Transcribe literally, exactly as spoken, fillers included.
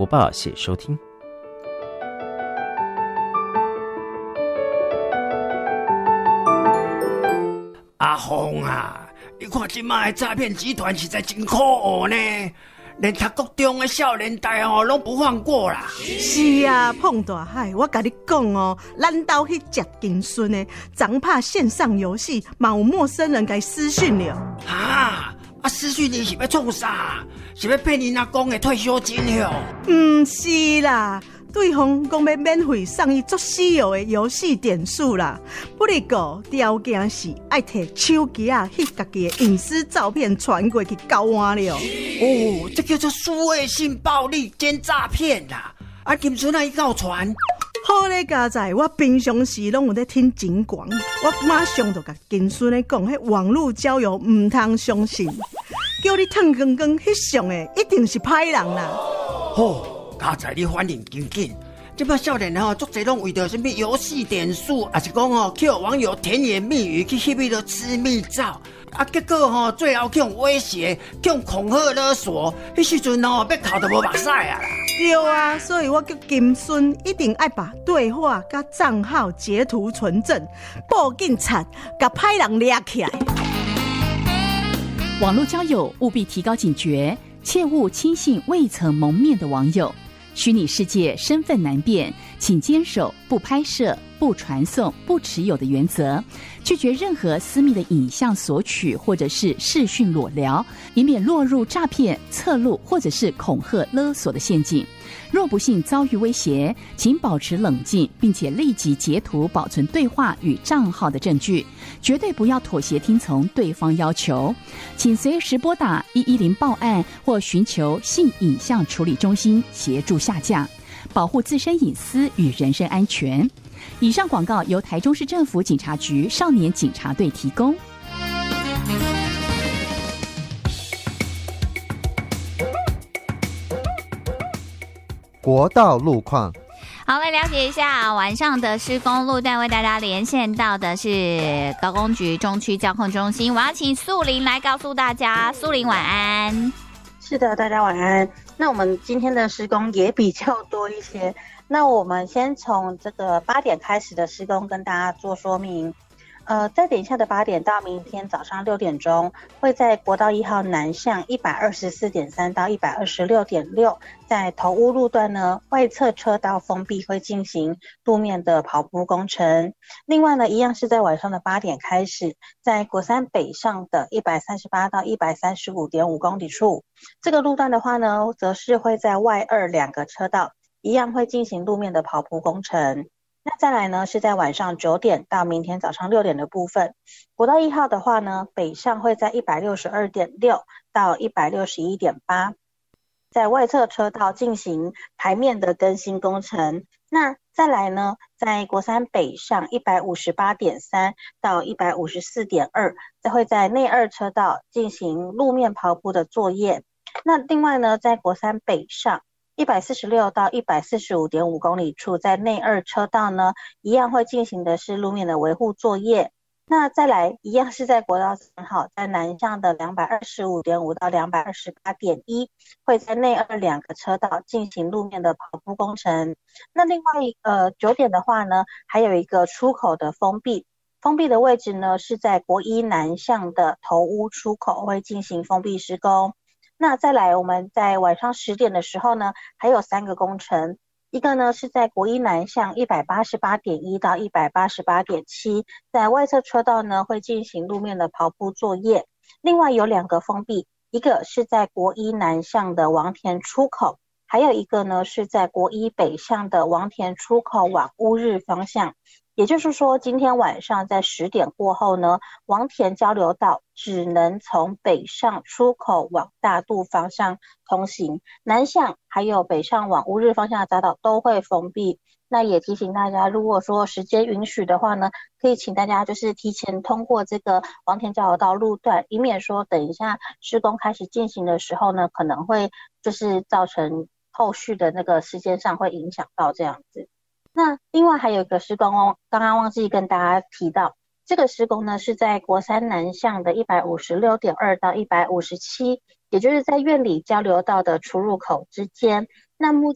播报，谢谢收听。 阿峰啊，你看即摆的诈骗集团实在真可恶呢，连读国中的少年代哦，拢不放过啦。 是啊，碰大海，我甲你讲哦，咱兜去食金孙的，昨拍线上游戏，嘛有陌生人给私讯了。 哈，啊私讯你是要创啥？是要骗你阿公的退休金哟？ 唔是啦。对方讲要免费送伊足稀有的游戏点数啦，不过条件是爱摕手机啊，翕家己的隐私照片传过去交换了。 哦，这叫做数位性暴力兼诈骗啦！啊，金孙啊，伊告传。 好咧，家在我平常时拢有在听警广，我马上就甲金孙咧讲，迄网络交友唔通相信，叫你趁光光翕相的一定是歹人啦。 哦。家在你反应真紧，这摆少年吼，足侪拢为着什么游戏点数，还是讲吼去网友甜言蜜语去翕迄个私密照，啊，结果吼最后去用威胁、去用恐吓勒索，迄时阵吼要哭都无目屎啊啦！ 对啊，所以我叫金孙一定爱把对话甲账号截图存证，报警察，甲歹人抓起来。 网络交友务必提高警觉，切勿轻信未曾谋面的网友。虚拟世界身份难辨，请坚守不拍摄、不传送、不持有的原则，拒绝任何私密的影像索取或者是视讯裸聊，以免落入诈骗、侧录或者是恐吓勒索的陷阱。若不幸遭遇威胁，请保持冷静，并且立即截图保存对话与账号的证据，绝对不要妥协听从对方要求。请随时拨打一一零报案或寻求性影像处理中心协助下架，保护自身隐私与人身安全。以上广告由台中市政府警察局少年警察队提供。 国道路况， 好，来了解一下晚上的施工路段，为大家连线到的是高工局中区交控中心，我要请素玲来告诉大家。素玲晚安。 是的，大家晚安。那我们今天的施工也比较多一些，那我们先从这个八点开始的施工跟大家做说明。呃，在等一下的八点到明天早上六点钟，会在国道一号南向一百二十四点三到一百二十六点六，在头屋路段呢，外侧车道封闭会进行路面的刨铺工程。另外呢，一样是在晚上的八点开始，在国三北上的一百三十八到一百三十五点五公里处，这个路段的话呢，则是会在外二两个车道，一样会进行路面的刨铺工程。那再来呢，是在晚上九点到明天早上六点的部分，国道一号的话呢，北上会在一百六十二点六到一百六十一点八，在外侧车道进行台面的更新工程。那再来呢，在国三北上一百五十八点三到一百五十四点二，再会在内二车道进行路面刨铺的作业。那另外呢，在国三北上一百四十六到一百四十五点五公里处，在内二车道呢，一样会进行的是路面的维护作业。那再来，一样是在国道三号，在南向的两百二十五点五到两百二十八点一，会在内二两个车道进行路面的刨铺工程。那另外呃九点的话呢，还有一个出口的封闭，封闭的位置呢是在国一南向的头屋出口会进行封闭施工。那再来，我们在晚上十点的时候呢，还有三个工程，一个呢是在国一南向一百八十八点一到一百八十八点七，在外侧车道呢会进行路面的刨铺作业。另外有两个封闭，一个是在国一南向的王田出口，还有一个呢是在国一北向的王田出口往乌日方向。也就是说，今天晚上在十点过后呢，王田交流道只能从北上出口往大肚方向通行，南向还有北上往乌日方向的匝道都会封闭。那也提醒大家，如果说时间允许的话呢，可以请大家就是提前通过这个王田交流道路段，以免说等一下施工开始进行的时候呢，可能会就是造成后续的那个时间上会影响到这样子。那另外还有一个施工哦，刚刚忘记跟大家提到，这个施工呢是在国三南向的一百五十六点二到一百五十七，也就是在院里交流道的出入口之间。那目